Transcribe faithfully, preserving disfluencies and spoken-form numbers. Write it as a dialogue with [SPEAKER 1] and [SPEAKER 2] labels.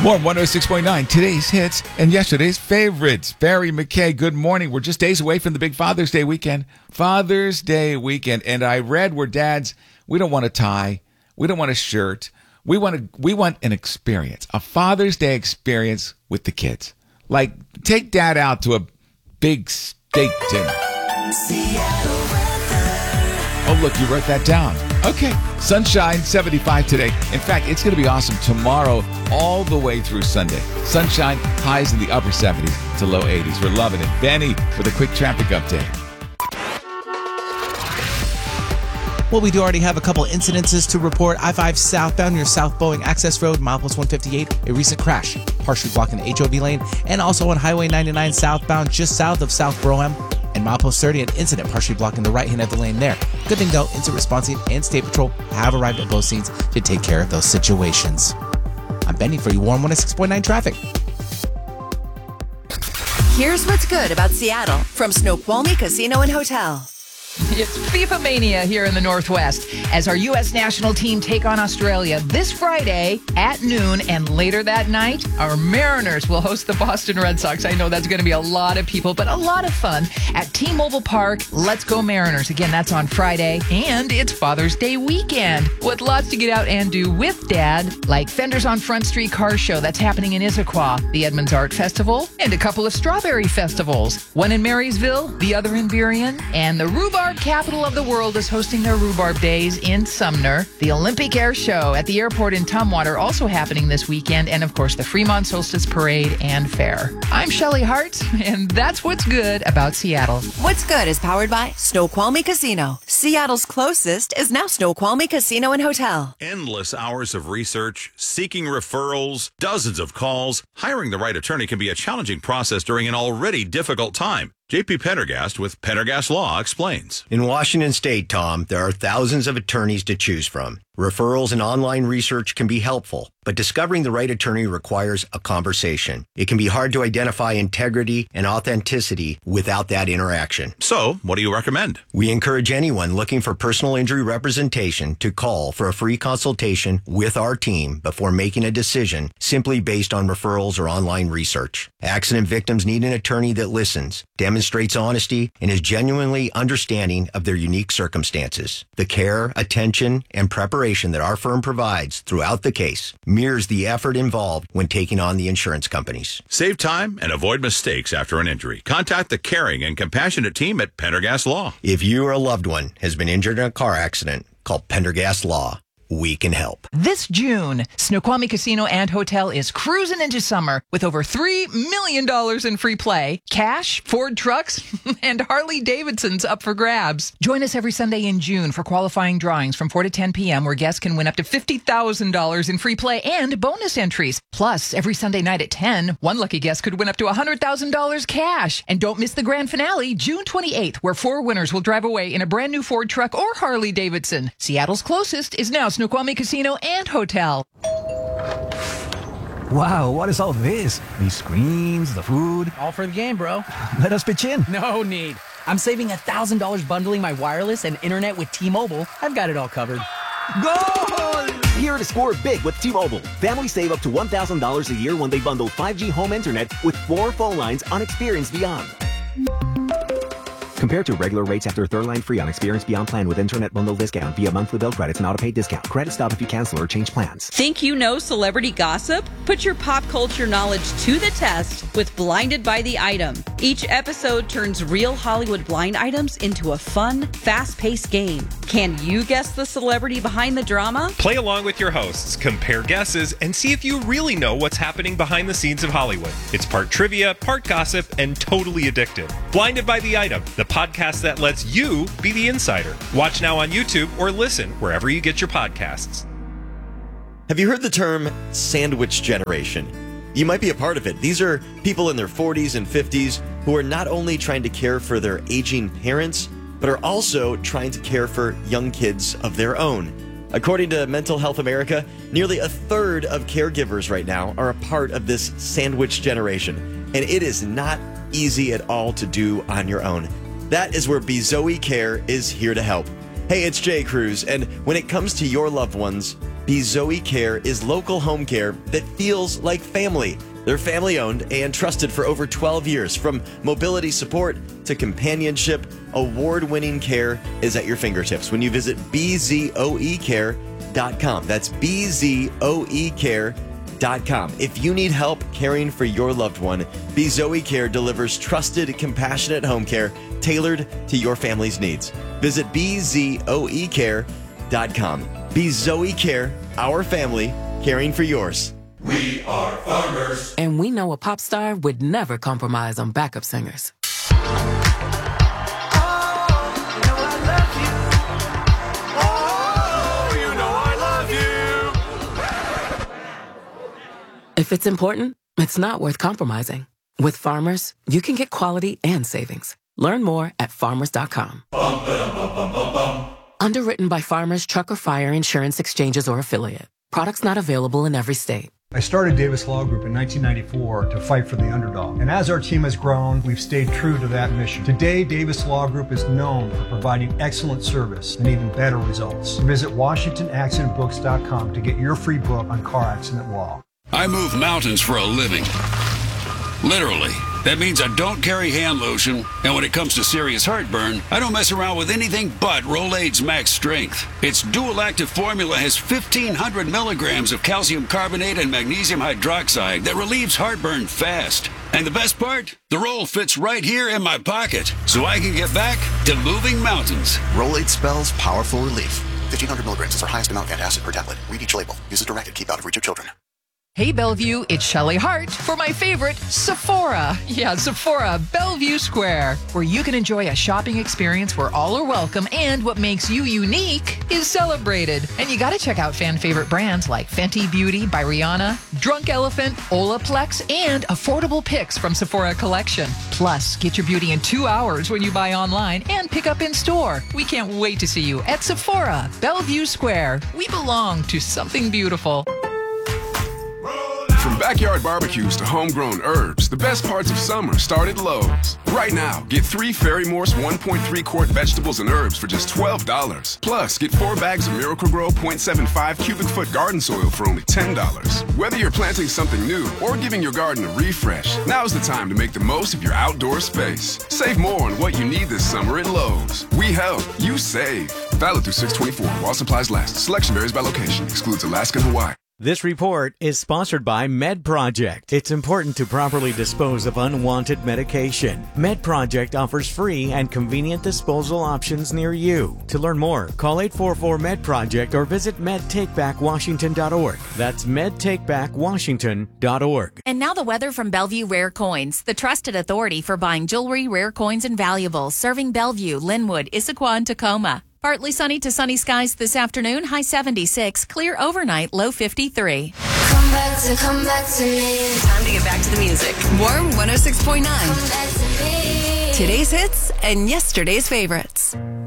[SPEAKER 1] More one oh six point nine, today's hits and yesterday's favorites. Barry McKay, good morning. We're just days away from the big Father's Day weekend. Father's Day weekend. And I read where dads, we don't want a tie. We don't want a shirt. We want a, we want an experience, a Father's Day experience with the kids. Like, take dad out to a big steak dinner. Oh, look, you wrote that down. Okay. Sunshine, seventy-five today. In fact, it's going to be awesome tomorrow all the way through Sunday. Sunshine, highs in the upper seventies to low eighties. We're loving it. Benny with a quick traffic update.
[SPEAKER 2] Well, we do already have a couple incidences to report. I five southbound near South Boeing Access Road, milepost one fifty-eight, a recent crash, partially blocking the H O V lane, and also on Highway ninety-nine southbound just south of South Brougham. And milepost thirty, an incident partially blocking the right hand of the lane there. Good thing though, incident responding and State Patrol have arrived at both scenes to take care of those situations. I'm Benny for you, Warm one oh six point nine traffic.
[SPEAKER 3] Here's what's good about Seattle from Snoqualmie Casino and Hotel.
[SPEAKER 4] It's FIFA Mania here in the Northwest as our U S national team take on Australia this Friday at noon, and later that night, our Mariners will host the Boston Red Sox. I know that's going to be a lot of people, but a lot of fun at T-Mobile Park. Let's go Mariners. Again, that's on Friday, and it's Father's Day weekend with lots to get out and do with Dad, like Fenders on Front Street Car Show that's happening in Issaquah, the Edmonds Art Festival, and a couple of Strawberry Festivals, one in Marysville, the other in Burien, and the Rhubarb capital of the world is hosting their Rhubarb Days in Sumner. The Olympic Air Show at the airport in Tumwater also happening this weekend, and of course the Fremont Solstice Parade and Fair. I'm Shelley Hart, and that's what's good about Seattle.
[SPEAKER 3] What's good is powered by Snoqualmie Casino. Seattle's closest is now Snoqualmie Casino and Hotel.
[SPEAKER 5] Endless hours of research, seeking referrals, dozens of calls. Hiring the right attorney can be a challenging process during an already difficult time. J P Pendergast with Pendergast Law explains.
[SPEAKER 6] In Washington State, Tom, there are thousands of attorneys to choose from. Referrals and online research can be helpful, but discovering the right attorney requires a conversation. It can be hard to identify integrity and authenticity without that interaction.
[SPEAKER 5] So, what do you recommend?
[SPEAKER 6] We encourage anyone looking for personal injury representation to call for a free consultation with our team before making a decision simply based on referrals or online research. Accident victims need an attorney that listens, demonstrates honesty, and is genuinely understanding of their unique circumstances. The care, attention, and preparation that our firm provides throughout the case mirrors the effort involved when taking on the insurance companies.
[SPEAKER 5] Save time and avoid mistakes after an injury. Contact the caring and compassionate team at Pendergast Law.
[SPEAKER 6] If you or a loved one has been injured in a car accident, call Pendergast Law. We can help.
[SPEAKER 4] This June, Snoqualmie Casino and Hotel is cruising into summer with over three million dollars in free play, cash, Ford trucks, and Harley Davidsons up for grabs. Join us every Sunday in June for qualifying drawings from four to ten p.m. where guests can win up to fifty thousand dollars in free play and bonus entries. Plus, every Sunday night at ten, one lucky guest could win up to one hundred thousand dollars cash. And don't miss the grand finale, June twenty-eighth, where four winners will drive away in a brand new Ford truck or Harley Davidson. Seattle's closest is now Snoqualmie Casino and Hotel.
[SPEAKER 7] Wow, what is all this? These screens, the food.
[SPEAKER 8] All for the game, bro.
[SPEAKER 7] Let us pitch in.
[SPEAKER 8] No need. I'm saving one thousand dollars bundling my wireless and internet with T-Mobile. I've got it all covered.
[SPEAKER 7] Goal!
[SPEAKER 9] Here to score big with T-Mobile. Families save up to one thousand dollars a year when they bundle five G home internet with four phone lines on Experience Beyond. Compared to regular rates after third line free on Experience Beyond plan with internet bundle discount via monthly bill credits and auto-pay discount. Credit stop if you cancel or change plans.
[SPEAKER 10] Think you know celebrity gossip? Put your pop culture knowledge to the test with Blinded by the Item. Each episode turns real Hollywood blind items into a fun, fast-paced game. Can you guess the celebrity behind the drama?
[SPEAKER 11] Play along with your hosts, compare guesses, and see if you really know what's happening behind the scenes of Hollywood. It's part trivia, part gossip, and totally addictive. Blinded by the Item, the podcast that lets you be the insider. Watch now on YouTube or listen wherever you get your podcasts.
[SPEAKER 12] Have you heard the term sandwich generation? You might be a part of it. These are people in their forties and fifties who are not only trying to care for their aging parents, but are also trying to care for young kids of their own. According to Mental Health America, nearly a third of caregivers right now are a part of this sandwich generation, and it is not easy at all to do on your own. That is where Bezoe Care is here to help. Hey, it's Jay Cruz, and when it comes to your loved ones, Be Zoe Care is local home care that feels like family. They're family-owned and trusted for over twelve years. From mobility support to companionship, award-winning care is at your fingertips when you visit B Z O E care dot com. That's B Z O E care dot com. If you need help caring for your loved one, Be Zoe Care delivers trusted, compassionate home care tailored to your family's needs. Visit B Z O E care dot com. Be Zoe Care, our family, caring for yours.
[SPEAKER 13] We are farmers. And we know a pop star would never compromise on backup singers.
[SPEAKER 14] Oh, you know I love you. Oh, you know I love you.
[SPEAKER 13] If it's important, it's not worth compromising. With Farmers, you can get quality and savings. Learn more at farmers dot com.
[SPEAKER 14] Bum, ba-dum, bum, bum, bum, bum.
[SPEAKER 13] Underwritten by Farmers Truck or Fire Insurance Exchanges or Affiliate. Products not available in every state.
[SPEAKER 15] I started Davis Law Group in nineteen ninety-four to fight for the underdog. And as our team has grown, we've stayed true to that mission. Today, Davis Law Group is known for providing excellent service and even better results. Visit Washington Accident Books dot com to get your free book on car accident law.
[SPEAKER 16] I move mountains for a living. Literally. That means I don't carry hand lotion, and when it comes to serious heartburn, I don't mess around with anything but Rolaids Max Strength. Its dual-active formula has fifteen hundred milligrams of calcium carbonate and magnesium hydroxide that relieves heartburn fast. And the best part? The roll fits right here in my pocket, so I can get back to moving mountains.
[SPEAKER 17] Rolaids spells powerful relief. fifteen hundred milligrams is our highest amount of antacid per tablet. Read each label. Use as directed. Keep out of reach of children.
[SPEAKER 4] Hey Bellevue, it's Shelley Hart for my favorite, Sephora. Yeah, Sephora, Bellevue Square, where you can enjoy a shopping experience where all are welcome and what makes you unique is celebrated. And you gotta check out fan favorite brands like Fenty Beauty by Rihanna, Drunk Elephant, Olaplex, and affordable picks from Sephora Collection. Plus, get your beauty in two hours when you buy online and pick up in store. We can't wait to see you at Sephora, Bellevue Square. We belong to something beautiful.
[SPEAKER 18] From backyard barbecues to homegrown herbs, the best parts of summer start at Lowe's. Right now, get three Fairy Morse one point three quart vegetables and herbs for just twelve dollars. Plus, get four bags of Miracle-Gro point seven five cubic foot garden soil for only ten dollars. Whether you're planting something new or giving your garden a refresh, now's the time to make the most of your outdoor space. Save more on what you need this summer at Lowe's. We help, you save. Valid through six twenty-four while supplies last. Selection varies by location. Excludes Alaska and Hawaii.
[SPEAKER 19] This report is sponsored by MedProject. It's important to properly dispose of unwanted medication. MedProject offers free and convenient disposal options near you. To learn more, call eight four four med project or visit med take back washington dot org. That's med take back washington dot org.
[SPEAKER 20] And now the weather from Bellevue Rare Coins, the trusted authority for buying jewelry, rare coins, and valuables, serving Bellevue, Linwood, Issaquah, and Tacoma. Partly sunny to sunny skies this afternoon, high seventy-six, clear overnight, low fifty-three.
[SPEAKER 21] Come back to, come back to me.
[SPEAKER 3] Time to get back to the music. Warm one oh six point nine. Today's hits and yesterday's favorites.